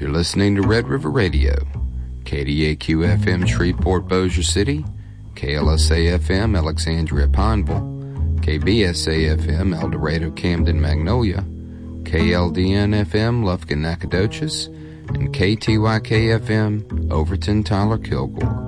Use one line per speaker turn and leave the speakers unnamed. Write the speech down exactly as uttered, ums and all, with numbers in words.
You're listening to Red River Radio, K D A Q F M Shreveport Bossier City, K L S A F M Alexandria Pineville, K B S A F M El Dorado Camden Magnolia, K L D N F M Lufkin Nacogdoches, and K T Y K F M Overton Tyler Kilgore.